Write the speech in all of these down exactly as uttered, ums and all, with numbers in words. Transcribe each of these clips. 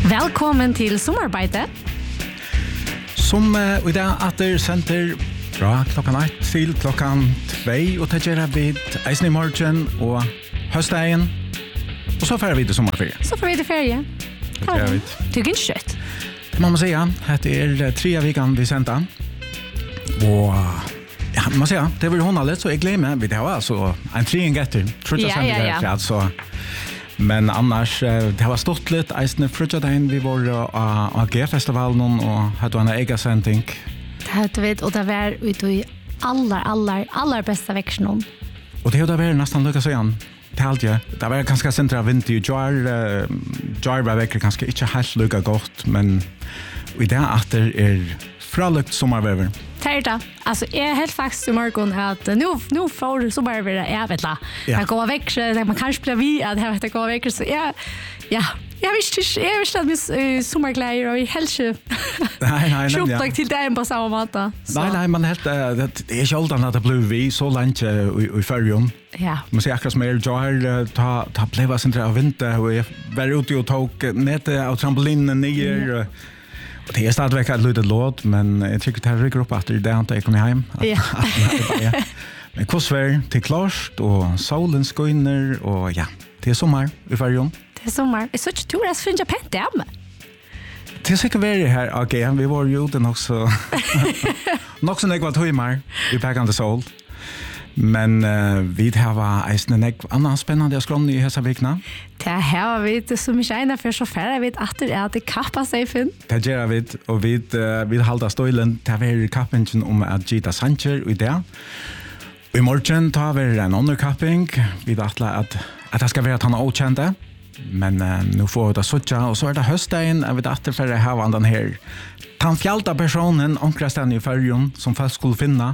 Velkommen til sommarbeite. Som uh, i dag etter senter fra klokkan ett til klokkan två og det gjør vi eisen i morgen og høstdagen. Og så får vi til sommerferie. Så får vi til ferie. Det gjør vi. Tycker inte kött. Det må man säga. Det är tre av veckan vi sända. Och ja, man säger, det var honligt så jag glömmer vi det var alltså en treing efter. Tror jag Ja, ja, ja. det alltså. Men annars det har stått lite eisne frutjadein vi var av A G-festivalen och hade en egen sändning. Det hade vi och det var ute i allar allar allar bästa växeln. Och det har varit nästan lyckas igen. Det har jag. Det var ganska centra vinter i jar jar var verkligen ganska inte helt lika gott, men i det att det är fröligt sommarväder. Tärta. Alltså är helt faktiskt i morgon att nu nu får sommarväder är vet la. Man går väck så man kanske blir vi att det heter gå väck så ja. Ja. Jag visste inte, jag visste att min sommarkläder och helt inte nej, nej, nej, till det på samma måte. Nej, nej, man helt, det är inte alltid att det blir vi så långt i färgen. Ja. Man ser akkurat som er jar, ta, ta blev sin av vinter och jag var ute och tog nätet av trampolinen ner. Och det är stadigväck ett litet låt, men jag tycker det här rycker upp att det är inte jag kommer hem. Ja. Men kostvär till klarst och solen skiner och ja, det är sommar i färgen. Det är sommar. Det är så inte tur att finna pent där. Det är säkert väldigt här, okej, okay, vi var ju ute också. Nog så nekva timmar i Packande Sol. Men uh, vi har eisne nekva annan spännande jag skrån i hessa vikna. Det här vi det som inte ena för så färre vet att det är det kappa sig fin. Det gör vi och vi uh, vi håller stolen det är kappingen om att Gita Sanchez och det. I morgon tar vi en underkapping. Vi dattlar att att det ska vara att han är okända. Men uh, nu får vi det sucha och så är det höstdagen. Jag vet att det för det här var den här den fjälta personen omkring i färgen som folk skulle finna.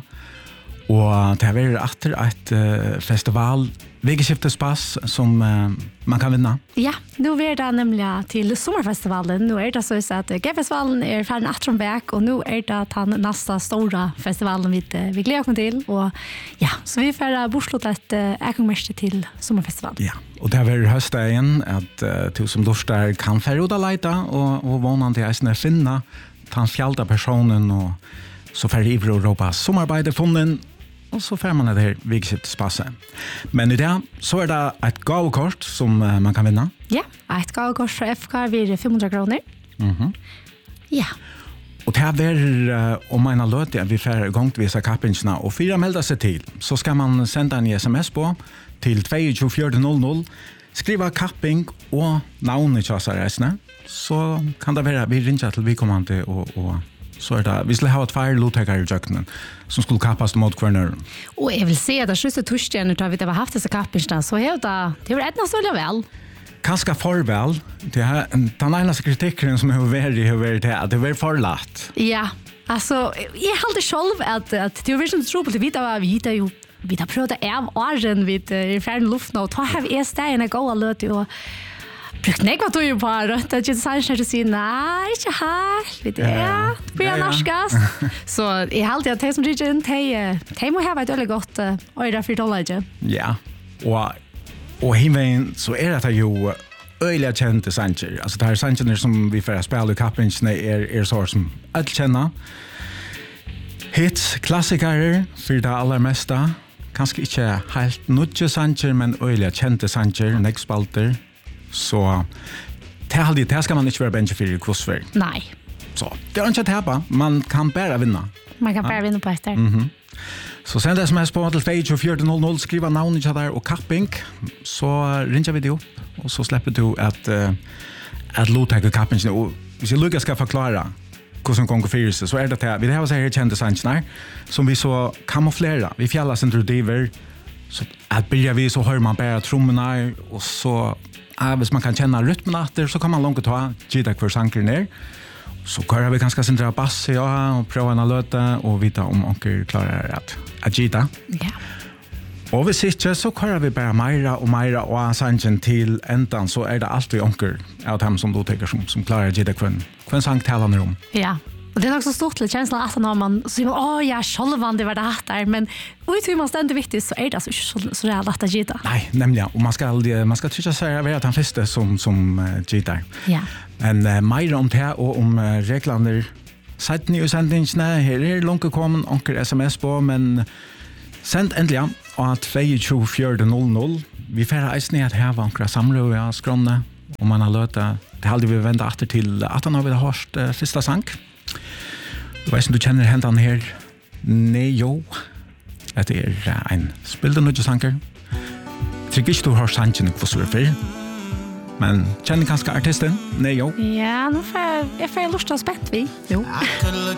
Och det har varit efter ett uh, festival vegeskiftespass som uh, man kan vinna. Ja, nu är det nämligen till sommarfestivalen. Nu är det så att G-festivalen är färdig att från back och nu är det den nästa stora festivalen vi, vi gläder oss till. Och ja, så vi får borslåta ett ägangmäster till sommarfestivalen. Ja, och det har varit höstdagen att uh, till som lustar kan färda lejta och, och vånan till att finna den fjälta personen och så färdig i Europa sommarbeitefunnen. Och så får man det här vigskiftspasset. Men i det så är det ett gavekort som uh, man kan vinna. Ja, ett gavekort från F K vid femhundra kronor. Mhm. Ja. Och det här är uh, om en löt att vi får igång till vissa kappingarna och fyra melda sig till. Så ska man sända en sms på till två fyra noll noll. Skriva kapping och navnet till reisene. Så kan det vara vi ringer till vi kommer till och, och så är det. Vi skulle ha ett färre lottäckare i köknen som skulle kappas mot kvarnör. Och jag vill se att det slutet torsdagen nu tar vi det har haft dessa kappingarna så är det det var ett så väl. Kanske för väl. Det är den ena kritiken som har varit har varit det att det var för lätt. Ja, alltså jag håller själv att att det är verkligen tro på det vita var vita ju vi har prövat av åren vid i färden luften och har vi är stäna en goda löt och brukt nekva tog ju på att det är sannsynligt att säga nej, inte här. Vet du, ja, vi är norskast. Så jag har alltid att det som rycker in, det må ha varit väldigt gott öra för dollar. Ja, och, och himmeln så är det ju öliga kända sancher. Alltså det här sancherna som vi får spela i kappingarna är, är så som att känna. Hits, klassiker för det allra mesta. Kanske inte helt nutje sancher, men öliga kända sancher, nextspalter. Så det är alltid, det ska man inte vara bänge för i kursfär. Nej. Så det är inte att häpa, man kan bara vinna. Man kan bara ja. vinna på efter. Mm-hmm. Så send sms på till två fyra noll noll, skriva navnet till där och kapping, så ringer vi det upp och så släpper du att, uh, att lotäcka kappingen. Och hvis jag lyckas ska förklara hur som kommer för sig så är det att vi har så här kända sanchnar som vi så kamouflera. Vi fjällas inte driver så att börjar vi så hör man bara trummorna och så ja, hvis man kan känna rytmen efter så kan man långt ta gita kvar sanker ner. Så kör vi ganska centra bass ja och prova en löta och vita om onkel klarar att att gita. Ja. Och vi sitter så kör vi bara mera och mera och sanken till ändan så är det alltid onkel av dem som då tycker som som klarar gita kvar kvar sank talar om. Ja. Och det är också stort till känslan att när man säger åh jag självan det var det där men ut hur man ständigt viktigt så är det så så så lätt att gita. Nej, nämligen och man ska man ska tycka sig vara den första som som gitar. Ja. Men uh, mer om det og om uh, reglene sett nye sendingsene. Her er langt kommet onker sms på, men send endelig an av to to fire null null. Vi får eisen i at her var onker samrøy av skrånene, om man har løtet. Det hadde vi ventet etter til at han har vi hørt uh, første sang. Du vet om du kjenner hendene her. Nejo. Det er uh, en spilde nødje sanger. Jeg tror ikke du har sangen på så før. Men kjenner kanskje artisten? Nejo. Ja, nu får jeg, jeg får lust til å spett vi. Jo.